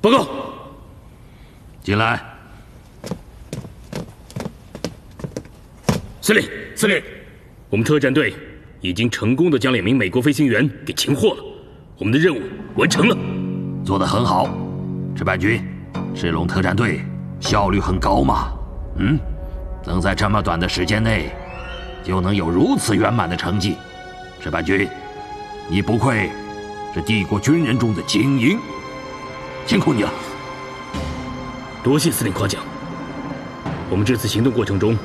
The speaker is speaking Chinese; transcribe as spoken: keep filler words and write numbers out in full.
报告。 进来。 司令，司令，我们特战队已经成功的将两名美国飞行员给擒获了，我们的任务完成了。 做得很好，赤坂君，赤龙特战队效率很高嘛？嗯，能在这么短的时间内就能有如此圆满的成绩，赤坂君，你不愧是帝国军人中的精英，辛苦你了。 多谢司令夸奖。我们这次行动过程中